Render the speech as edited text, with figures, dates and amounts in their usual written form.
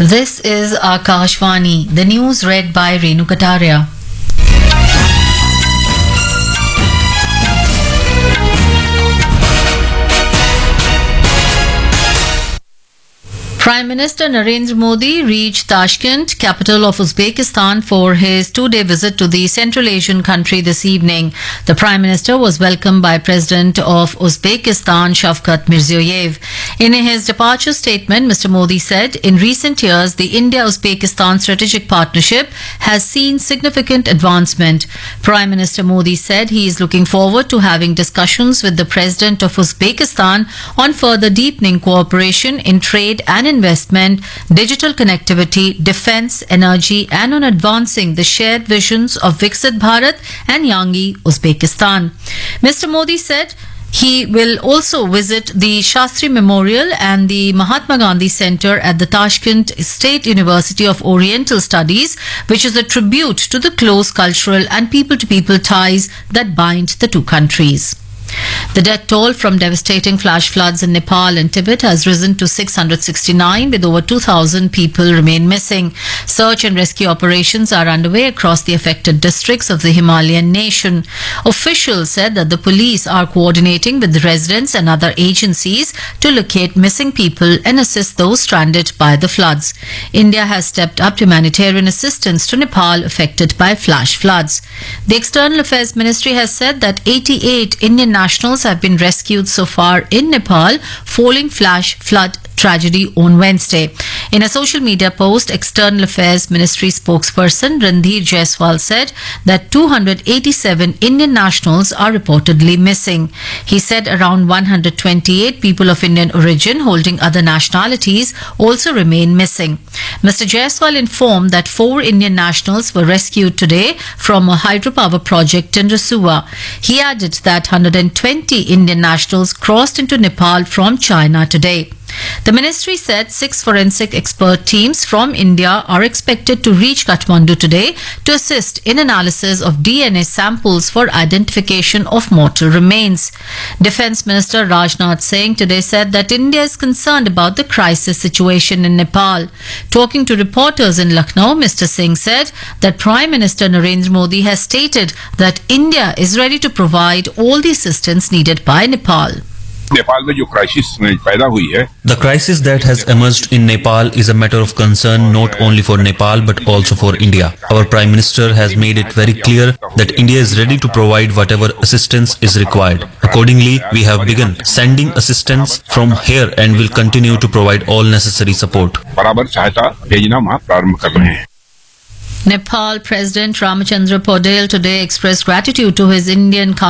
This is Akashvani, the news read by Renu Kataria. Prime Minister Narendra Modi reached Tashkent, capital of Uzbekistan, for his two-day visit to the Central Asian country this evening. The Prime Minister was welcomed by President of Uzbekistan, Shavkat Mirziyoyev. In his departure statement, Mr. Modi said, in recent years, the India-Uzbekistan strategic partnership has seen significant advancement. Prime Minister Modi said he is looking forward to having discussions with the President of Uzbekistan on further deepening cooperation in trade and investment, digital connectivity, defense, energy, and on advancing the shared visions of Viksit Bharat and Yangi Uzbekistan. Mr. Modi said he will also visit the Shastri Memorial and the Mahatma Gandhi Center at the Tashkent State University of Oriental Studies, which is a tribute to the close cultural and people-to-people ties that bind the two countries. The death toll from devastating flash floods in Nepal and Tibet has risen to 669, with over 2,000 people remain missing. Search and rescue operations are underway across the affected districts of the Himalayan nation. Officials said that the police are coordinating with the residents and other agencies to locate missing people and assist those stranded by the floods. India has stepped up humanitarian assistance to Nepal affected by flash floods. The External Affairs Ministry has said that 88 Indian nationals have been rescued so far in Nepal following flash flood tragedy on Wednesday. In a social media post, External Affairs Ministry spokesperson Randhir Jaiswal said that 287 Indian nationals are reportedly missing. He said around 128 people of Indian origin holding other nationalities also remain missing. Mr. Jaiswal informed that 4 Indian nationals were rescued today from a hydropower project in Rasuwa. He added that 120 Indian nationals crossed into Nepal from China today. The ministry said 6 forensic expert teams from India are expected to reach Kathmandu today to assist in analysis of DNA samples for identification of mortal remains. Defence Minister Rajnath Singh today said that India is concerned about the crisis situation in Nepal. Talking to reporters in Lucknow, Mr. Singh said that Prime Minister Narendra Modi has stated that India is ready to provide all the assistance needed by Nepal. The crisis that has emerged in Nepal is a matter of concern not only for Nepal but also for India. Our Prime Minister has made it very clear that India is ready to provide whatever assistance is required. Accordingly, we have begun sending assistance from here and will continue to provide all necessary support. Nepal President Ramchandra Podel today expressed gratitude to his Indian